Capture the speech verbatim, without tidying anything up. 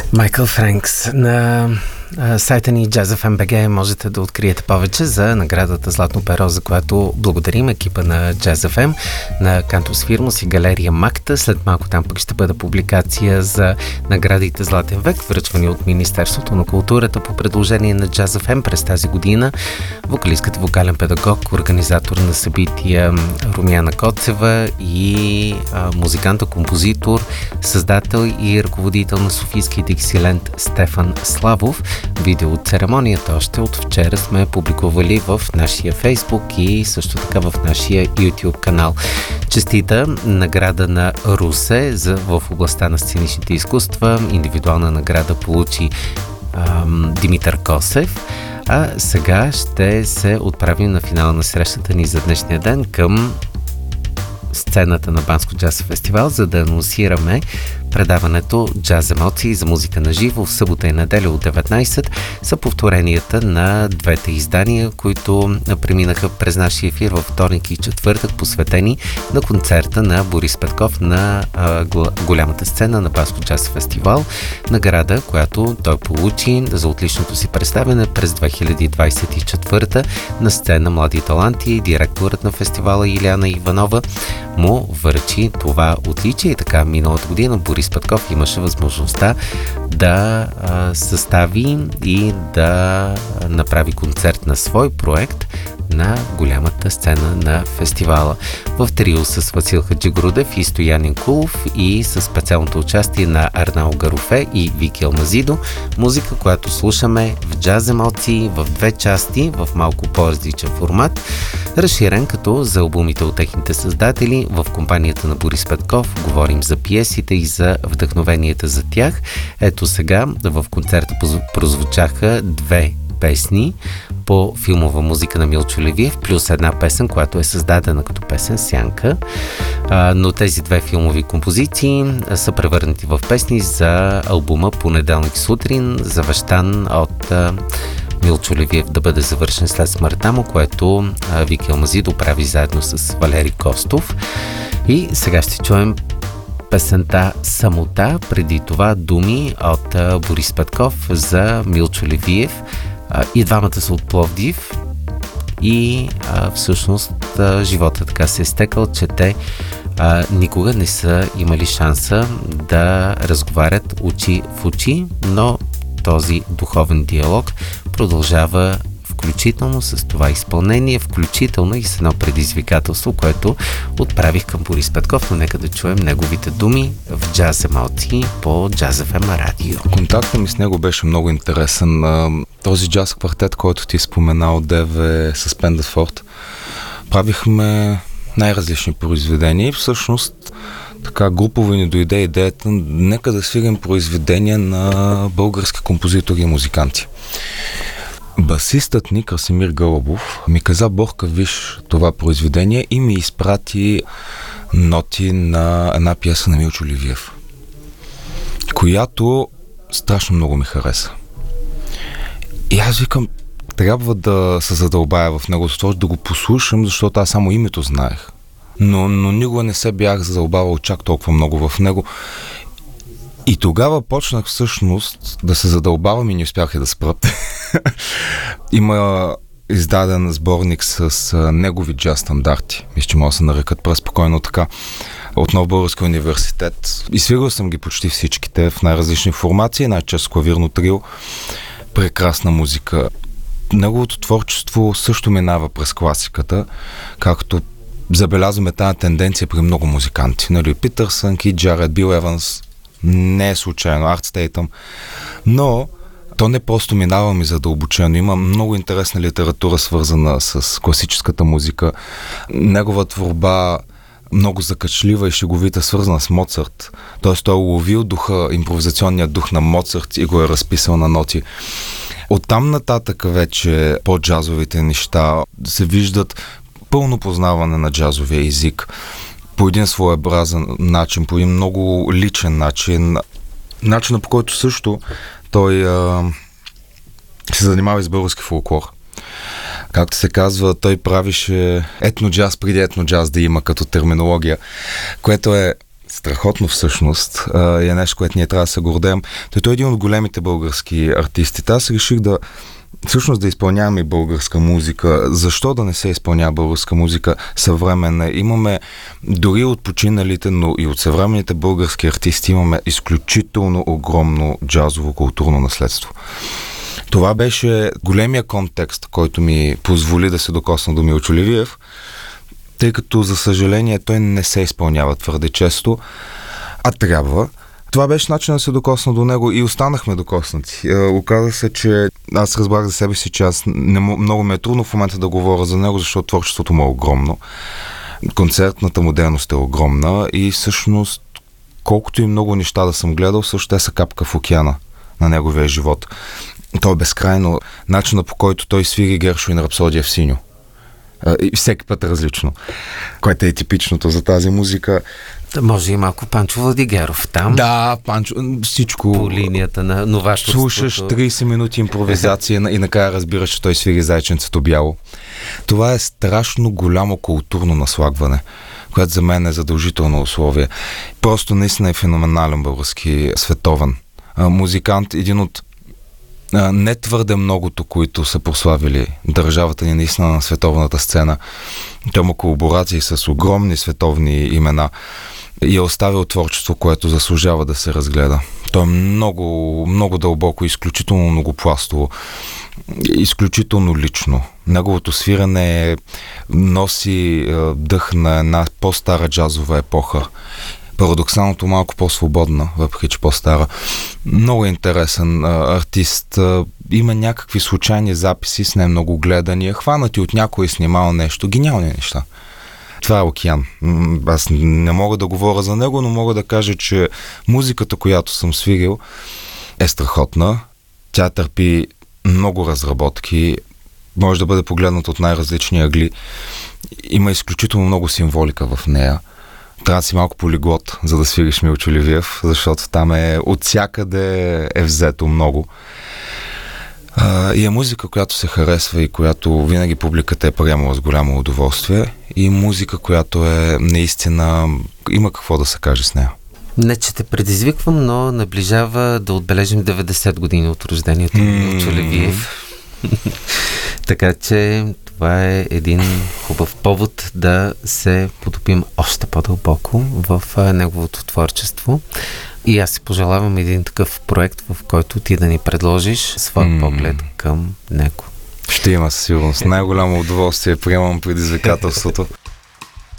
Майкъл Френкс. На сайта ни Jazz еф ем точка би джи можете да откриете повече за наградата Златно перо, за която благодарим екипа на Jazz еф ем, на Кантус Фирмус и галерия Макта. След малко там пък ще бъде публикация за наградите Златен век, връчвани от Министерството на културата по предложение на Jazz еф ем през тази година. Вокалистката, вокален педагог, организатор на събития Румяна Коцева и а, музиканта, композитор, създател и ръководител на Софийски Диксиленд Стефан Славов. Видео от церемонията още от вчера сме публикували в нашия Фейсбук и също така в нашия YouTube канал. Честита награда на Русе за, в областта на сценичните изкуства. Индивидуална награда получи ам, Димитър Косев. А сега ще се отправим на финала на срещата ни за днешния ден към сцената на Банско джаз фестивал, за да анонсираме предаването Джаз емоции за музика на живо в събота и неделя от деветнайсет са повторенията на двете издания, които преминаха през нашия ефир във вторник и четвъртък, посветени на концерта на Борис Петков на а, голямата сцена на Банско джаз фестивал. Награда, която той получи за отличното си представяне през две хиляди двайсет и четвърта на сцена Млади таланти. Директорът на фестивала Иляна Иванова му връчи това отличие и така миналата година Борис Петков имаше възможността да а, състави и да направи концерт на свой проект на голямата сцена на фестивала. В трио с Васил Хаджигрудев и Стоян Инкулов и с специалното участие на Арнал Гарофе и Вики Алмазидо. Музика, която слушаме в Джаз емоции в две части, в малко по-различен формат, разширен като за албумите от техните създатели. В компанията на Борис Петков говорим за пиесите и за вдъхновенията за тях. Ето сега в концерта прозвучаха две песни по филмова музика на Милчо Левиев, плюс една песен, която е създадена като песен Сянка. А, но тези две филмови композиции са превърнати в песни за албума Понеделник сутрин, завещан от а, Милчо Левиев да бъде завършен след смъртта му, което а, Вики Алмазидо прави заедно с Валери Костов. И сега ще чуем песента Самота, преди това думи от а, Борис Петков за Милчо Левиев. И двамата са от Пловдив и а, всъщност а, живота така се е стекал, че те а, никога не са имали шанса да разговарят очи в очи, но този духовен диалог продължава включително с това изпълнение, включително и с едно предизвикателство, което отправих към Борис Петков, но нека да чуем неговите думи в Джаз емоции по Jazz еф ем радио. Контактът ми с него беше много интересен. Този джаз квартет, който ти спомена от ДВ с Пендафорд, правихме най-различни произведения и всъщност така групово ни дойде идеята, нека да свирим произведения на български композитори и музиканти. Басистът ни, Красимир Гълъбов, ми каза: Борка, виж това произведение, и ми изпрати ноти на една пиеса на Милчо Левиев, която страшно много ми хареса. И аз викам, трябва да се задълбая в него, да го послушам, защото аз само името знаех. Но, но никога не се бях задълбавал чак толкова много в него. И тогава почнах всъщност да се задълбавам и не успях и да спрат. Има издаден сборник с а, негови джаз стандарти. Мисля, че могат да се нарекат преспокойно така. От Нов български университет. И свирил съм ги почти всичките в най-различни формации, най-често клавирно трио. Прекрасна музика. Неговото творчество също минава през класиката, както забелязваме тази тенденция при много музиканти. Нали, Питърсън, Кит Джаред, Бил Еванс, не е случайно, Арт Стейтъм, но то не просто минава ми задълбочено. Има много интересна литература, свързана с класическата музика. Негова творба много закачлива и шеговита, свързана с Моцарт. Тоест той е уловил духа, импровизационния дух на Моцарт и го е разписал на ноти. Оттам нататък вече по-джазовите неща се виждат пълно познаване на джазовия език по един своеобразен начин, по един много личен начин. Начинът, по който също той а, се занимава с български фолклор. Както се казва, той правише етноджаз преди етноджаз да има като терминология, което е страхотно всъщност и е нещо, което ние трябва да се гордеем. Той, той е един от големите български артисти. Аз реших да всъщност да изпълняваме и българска музика. Защо да не се изпълнява българска музика съвременна? Имаме дори от починалите, но и от съвременните български артисти имаме изключително огромно джазово културно наследство. Това беше големия контекст, който ми позволи да се докосна до Милчо Левиев, тъй като, за съжаление, той не се изпълнява твърде често, а трябва. Това беше начин да се докосна до него и останахме докоснати. Оказа се, че аз разбрах за себе си, че аз не, много ме е трудно в момента да говоря за него, защото творчеството му е огромно. Концертната му дейност е огромна и всъщност колкото и много неща да съм гледал, също те са капка в океана на неговия живот. Той е безкрайно. Начина, по който той свири Гершуин Рапсодия в синьо. И всеки път различно, което е типичното за тази музика. Да, може и малко Панчо Владигеров там. Да, Панчо, всичко. По линията на новаторството. Слушаш трийсет минути импровизация и накрая разбираш, че той свири Зайченцето бяло. Това е страшно голямо културно наслагване, което за мен е задължително условие. Просто наистина е феноменален български световен музикант, един от не твърде многото, които са прославили държавата ни наистина на световната сцена. Той има колаборации с огромни световни имена и е оставил творчество, което заслужава да се разгледа. Той е много, много дълбоко, изключително многопластово, изключително лично. Неговото свирене носи дъх на една по-стара джазова епоха. Парадоксалното малко по-свободна, въпреки че по-стара. Много интересен а, артист. А, има някакви случайни записи с не много гледания, хванати от някой снимал нещо. Гениални неща. Това е океан. Аз не мога да говоря за него, но мога да кажа, че музиката, която съм свирил, е страхотна. Тя търпи много разработки. Може да бъде погледната от най-различни ъгли. Има изключително много символика в нея. Трябва да си малко полиглот, за да свириш Милчо Левиев, защото там е от всякъде е взето много. А, и е музика, която се харесва и която винаги публиката е приемала с голямо удоволствие, и музика, която е наистина има какво да се каже с нея. Не, че те предизвиквам, но наближава да отбележим деветдесет години от рождението на mm-hmm. Милчо Левиев. Така че това е един хубав повод да се потопим още по-дълбоко в а, неговото творчество. И аз си пожелавам един такъв проект, в който ти да ни предложиш своя mm. поглед към него. Ще има със сигурност. Най-голямо удоволствие, приемам предизвикателството.